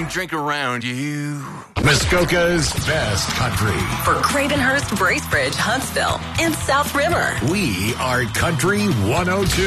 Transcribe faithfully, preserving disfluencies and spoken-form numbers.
don't drink around you. Muskoka's best country. For Cravenhurst, Bracebridge, Huntsville, and South River. We are Country one oh two.